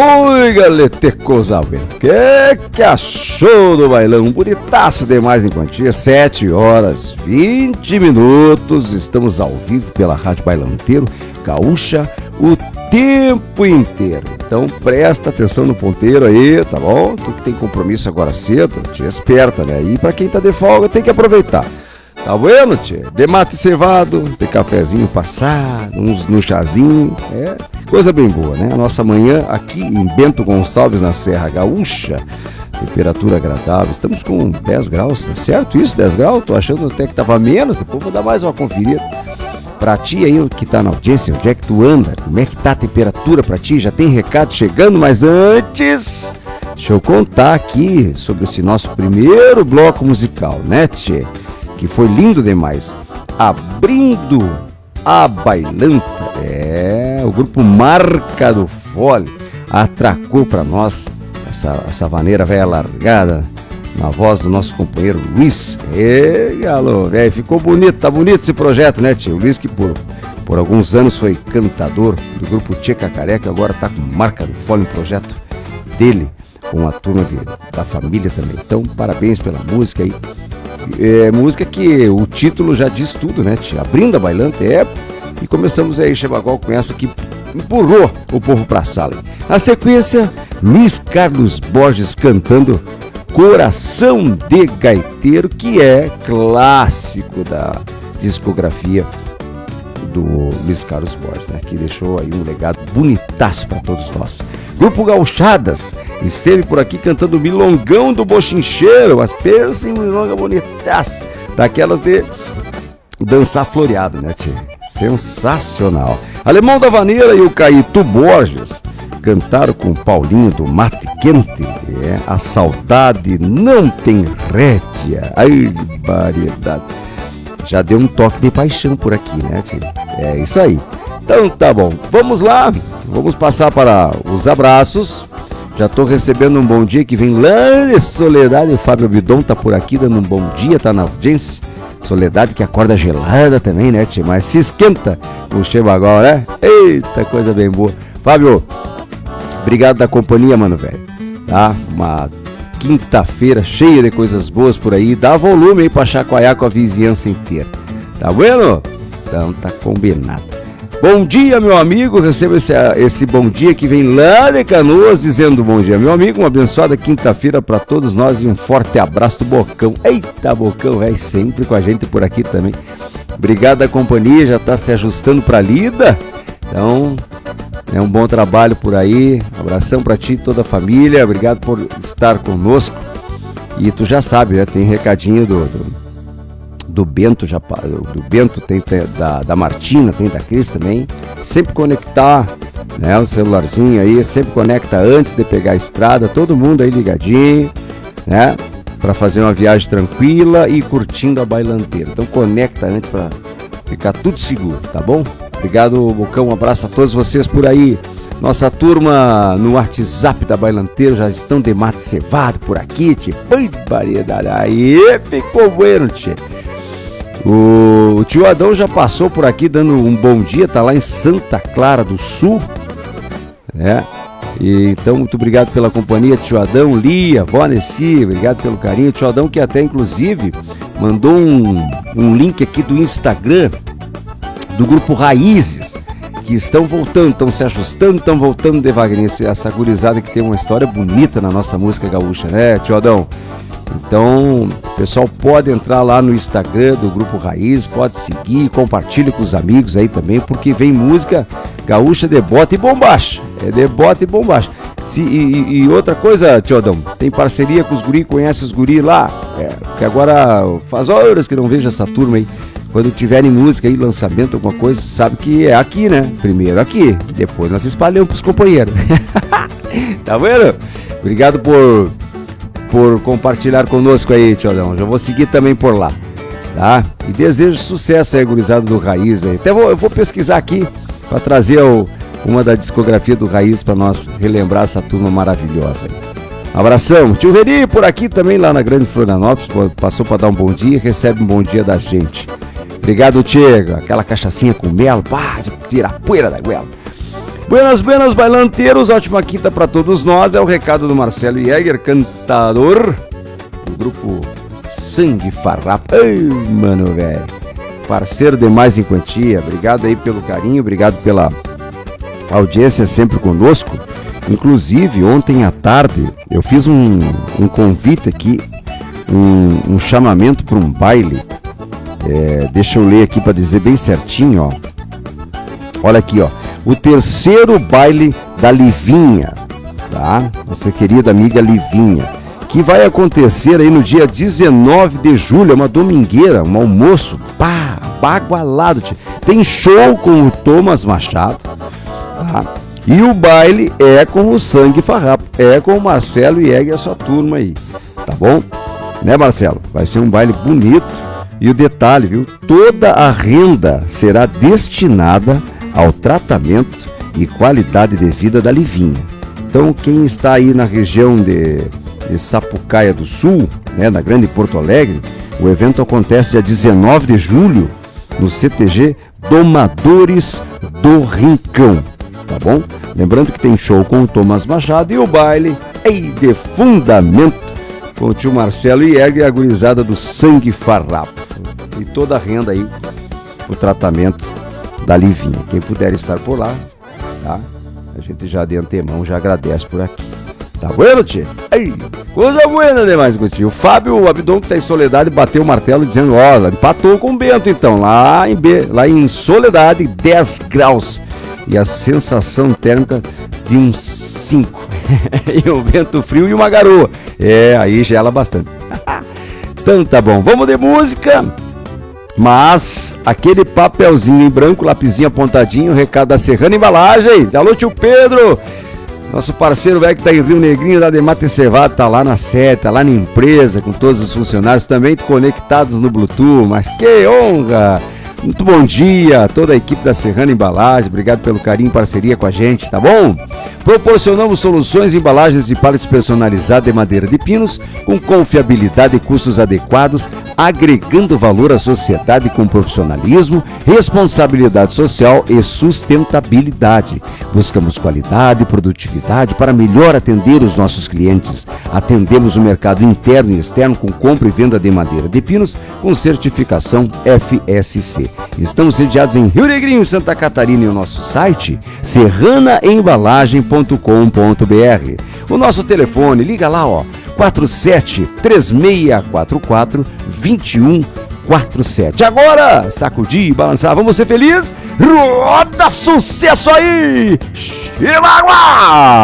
Oi, galete, coisa bem. Que achou do bailão? Bonitaço demais em quantia. 7h20. Estamos ao vivo pela Rádio Bailanteiro Gaúcha o tempo inteiro. Então presta atenção no ponteiro aí, tá bom? Tu que tem compromisso agora cedo, te esperta, né? E pra quem tá de folga tem que aproveitar. Tá bueno, tchê? De mate cevado, de cafezinho passado, uns no chazinho, coisa bem boa, né? A nossa manhã aqui em Bento Gonçalves, na Serra Gaúcha, temperatura agradável, estamos com 10 graus, tá certo isso? 10 graus? Tô achando até que tava menos, depois vou dar mais uma conferida. Pra ti aí que tá na audiência, onde é que tu anda? Como é que tá a temperatura pra ti? Já tem recado chegando, mas antes, deixa eu contar aqui sobre esse nosso primeiro bloco musical, né, tchê? Que foi lindo demais. Abrindo a bailanta. O grupo Marca do Fole atracou pra nós essa vaneira velha largada na voz do nosso companheiro Luiz. Alô, velho, ficou bonito, tá bonito esse projeto, né, tio? O Luiz que por alguns anos foi cantador do grupo Tchê Cacaré, que agora tá com Marca do Fole, um projeto dele, com a turma da família também. Então, parabéns pela música aí. Música que o título já diz tudo, né, tia? Abrindo a bailanta, e começamos aí, Chebagol, com essa que empurrou o povo pra sala. Na sequência, Luiz Carlos Borges cantando Coração de Gaiteiro, que é clássico da discografia do Luiz Carlos Borges, né? Que deixou aí um legado bonitaço para todos nós. Grupo Gauchadas esteve por aqui cantando Milongão do Bochincheiro, mas pensa em milonga bonitaça, daquelas de dançar floreado, né, tia? Sensacional. Alemão da Vaneira e o Caíto Borges cantaram com o Paulinho do Mate Quente, A Saudade Não Tem Rédea. Ai, variedade. Já deu um toque de paixão por aqui, né, tia? É isso aí. Então tá bom, vamos lá, vamos passar para os abraços. Já tô recebendo um bom dia que vem lá de Soledade. O Fábio Bidon tá por aqui dando um bom dia, tá na audiência. Soledade que acorda gelada também, né, tia? Mas se esquenta o Chebagol, né? Eita, coisa bem boa. Fábio, obrigado da companhia, mano, velho. Tá? Uma quinta-feira cheia de coisas boas por aí. Dá volume aí pra chacoalhar com a vizinhança inteira. Tá bueno? Então tá combinado. Bom dia, meu amigo. Receba esse bom dia que vem lá de Canoas dizendo bom dia, meu amigo. Uma abençoada quinta-feira pra todos nós e um forte abraço do Bocão. Eita, Bocão, velho, sempre com a gente por aqui também. Obrigado da companhia, já tá se ajustando pra lida. Então, um bom trabalho por aí. Abração pra ti e toda a família. Obrigado por estar conosco. E tu já sabe, né? Tem recadinho do Bento, do Bento, tem da Martina, tem da Cris também. Sempre conectar, né, o celularzinho aí, sempre conecta antes de pegar a estrada, todo mundo aí ligadinho, né, para fazer uma viagem tranquila e curtindo a bailanteira. Então conecta antes para ficar tudo seguro, tá bom? Obrigado, Bocão, um abraço a todos vocês por aí. Nossa turma no WhatsApp da Bailanteiro já estão de mate cevado por aqui, tchê. Variedade, aí ficou bueno, tchê. O tio Adão já passou por aqui dando um bom dia, tá lá em Santa Clara do Sul, né? E então, muito obrigado pela companhia, tio Adão, Lia, Vó Nessi, obrigado pelo carinho. Tio Adão que até, inclusive, mandou um link aqui do Instagram do grupo Raízes, que estão voltando, estão se ajustando, estão voltando devagarinho. Essa gurizada que tem uma história bonita na nossa música gaúcha, né, tio Adão? Então, o pessoal pode entrar lá no Instagram do Grupo Raiz, pode seguir, compartilhe com os amigos aí também, porque vem música gaúcha de bota e bombacha. É de bota e bombacha. E outra coisa, tio Adão, tem parceria com os guri, conhece os guri lá? Porque agora faz horas que não vejo essa turma aí. Quando tiverem música aí, lançamento, alguma coisa, sabe que é aqui, né? Primeiro aqui, depois nós espalhamos pros companheiros. Tá vendo? Obrigado por compartilhar conosco aí, tio Adão. Já vou seguir também por lá, tá? E desejo sucesso aí, gurizada do Raiz aí. Até eu vou pesquisar aqui para trazer uma da discografia do Raiz para nós relembrar essa turma maravilhosa aí. Abração. Tio Veri por aqui também, lá na Grande Florianópolis, passou para dar um bom dia, recebe um bom dia da gente. Obrigado, Tiago. Aquela cachaçinha com mel, pá, de tirar a poeira da goela. Buenas, buenas, bailanteiros, ótima quinta pra todos nós. É o recado do Marcelo Jäger, cantador do grupo Sangue Farrapo. Ai, mano, velho, parceiro demais em quantia. Obrigado aí pelo carinho, obrigado pela audiência sempre conosco. Inclusive, ontem à tarde, eu fiz um convite aqui, um chamamento para um baile. Deixa eu ler aqui para dizer bem certinho, ó. Olha aqui, ó. O terceiro baile da Livinha, tá? Nossa querida amiga Livinha, que vai acontecer aí no dia 19 de julho, é uma domingueira, um almoço, pá, bagualado. Tem show com o Thomas Machado, tá? E o baile é com o Sangue Farrapo, é com o Marcelo Jäger e a sua turma aí, tá bom? Né, Marcelo? Vai ser um baile bonito. E o detalhe, viu? Toda a renda será destinada ao tratamento e qualidade de vida da Livinha. Então, quem está aí na região de Sapucaia do Sul, né, na Grande Porto Alegre, o evento acontece dia 19 de julho no CTG Domadores do Rincão, tá bom? Lembrando que tem show com o Thomas Machado e o baile de fundamento com o tio Marcelo Jäger e a gurizada do Sangue Farrapo. E toda a renda aí, o tratamento da Livinha. Quem puder estar por lá, tá? A gente já de antemão já agradece por aqui. Tá bueno, tio? Aí, coisa buena demais, tio. O Fábio Abdon, que tá em Soledade, bateu o martelo dizendo, ó, empatou com o Bento então, lá em Soledade, 10 graus. E a sensação térmica de uns 5. E um vento frio e uma garoa. Aí gela bastante. Então tá bom, vamos de música. Mas aquele papelzinho em branco, lapisinho apontadinho, recado da Serrana Embalagem. Alô, tio Pedro, nosso parceiro velho que tá em Rio Negrinho, da Demate Cevado, tá lá na sede, tá lá na empresa, com todos os funcionários também conectados no Bluetooth. Mas que honra! Muito bom dia a toda a equipe da Serrana Embalagem, obrigado pelo carinho e parceria com a gente, tá bom? Proporcionamos soluções, embalagens e pallets personalizadas de madeira de pinos, com confiabilidade e custos adequados, agregando valor à sociedade com profissionalismo, responsabilidade social e sustentabilidade. Buscamos qualidade e produtividade para melhor atender os nossos clientes. Atendemos o mercado interno e externo com compra e venda de madeira de pinos com certificação FSC. Estamos sediados em Rio Negrinho, Santa Catarina, e o nosso site serranaembalagem.com.br. O nosso telefone, liga lá, ó, 47-3644-2147. Agora, sacudir e balançar, vamos ser felizes? Roda sucesso aí! Chihuahua!